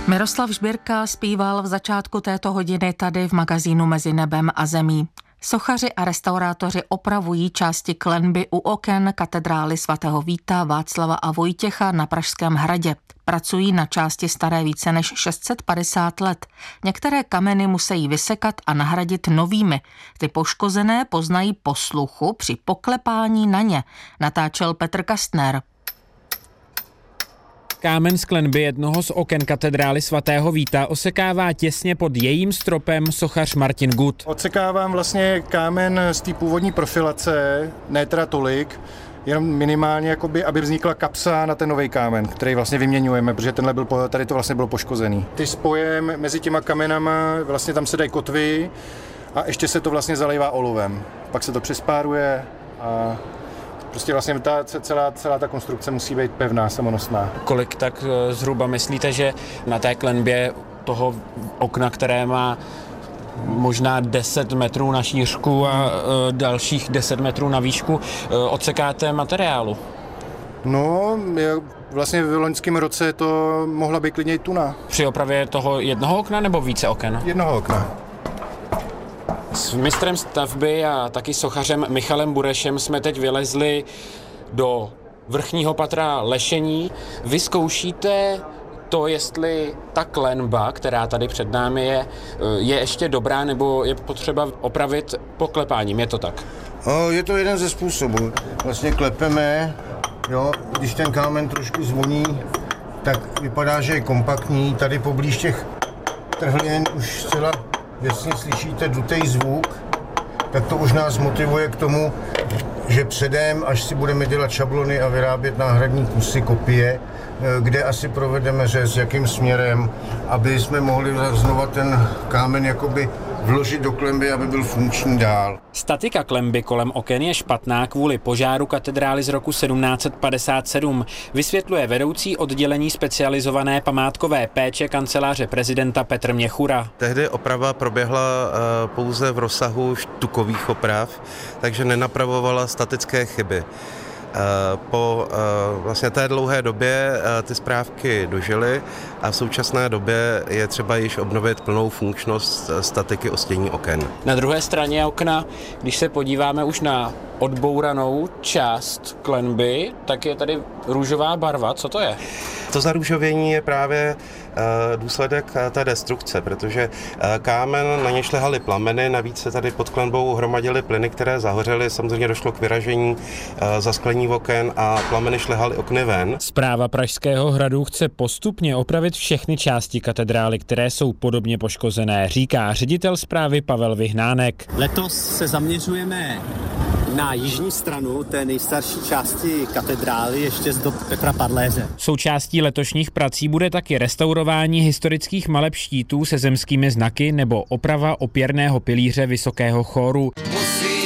Miroslav Žbírka zpíval v začátku této hodiny tady v magazínu Mezi nebem a zemí. Sochaři a restaurátoři opravují části klenby u oken katedrály svatého Víta, Václava a Vojtěcha na Pražském hradě. Pracují na části staré více než 650 let. Některé kameny musí vysekat a nahradit novými. Ty poškozené poznají po sluchu při poklepání na ně, natáčel Petr Kastner. Kámen z klenby jednoho z oken katedrály svatého Víta osekává těsně pod jejím stropem sochař Martin Gut. Odsekávám vlastně kámen z té původní profilace, ne teda tolik, jenom minimálně, jakoby, aby vznikla kapsa na ten nový kámen, který vlastně vyměňujeme, protože tady to vlastně bylo poškozený. Ty spojem mezi těma kamenama, vlastně tam se dají kotvy a ještě se to vlastně zalejvá olivem. Pak se to přespáruje a prostě vlastně celá ta konstrukce musí být pevná, samonosná. Kolik tak zhruba myslíte, že na té klenbě toho okna, které má možná 10 metrů na šířku a dalších 10 metrů na výšku, odsekáte materiálu? No, vlastně v loňském roce to mohla být klidně i tuna. Při opravě toho jednoho okna nebo více oken? Jednoho okna. S mistrem stavby a taky sochařem Michalem Burešem jsme teď vylezli do vrchního patra lešení. Vy zkoušíte to, jestli ta klenba, která tady před námi je ještě dobrá, nebo je potřeba opravit poklepáním, je to tak? Je to jeden ze způsobů. Vlastně klepeme, jo, když ten kámen trošku zvoní, tak vypadá, že je kompaktní. Tady poblíž těch trhlin už zcela jasně slyšíte dutej zvuk, tak to už nás motivuje k tomu, že předem, až si budeme dělat šablony a vyrábět náhradní kusy, kopie, kde asi provedeme řez, jakým směrem, aby jsme mohli znova ten kámen jakoby vložit do klenby, aby byl funkční dál. Statika klenby kolem oken je špatná kvůli požáru katedrály z roku 1757, vysvětluje vedoucí oddělení specializované památkové péče kanceláře prezidenta Petr Měchura. Tehdy oprava proběhla pouze v rozsahu štukových oprav, takže nenapravovala statické chyby. Po vlastně té dlouhé době ty správky dožily a v současné době je třeba již obnovit plnou funkčnost statiky ostění oken. Na druhé straně okna, když se podíváme už na odbouranou část klenby, tak je tady růžová barva. Co to je? To zarůžovění je právě důsledek té destrukce, protože kámen, na něž lehaly plameny, navíc se tady pod klenbou hromadily plyny, které zahořely, samozřejmě došlo k vyražení zasklení oken a plameny šlehaly okny ven. Správa Pražského hradu chce postupně opravit všechny části katedrály, které jsou podobně poškozené, říká ředitel správy Pavel Vyhnánek. Letos se zaměřujeme na jižní stranu té nejstarší části katedrály ještě z dob Petra Padléře. Součástí letošních prací bude taky restaurování historických maleb štítů se zemskými znaky nebo oprava opěrného pilíře vysokého chóru.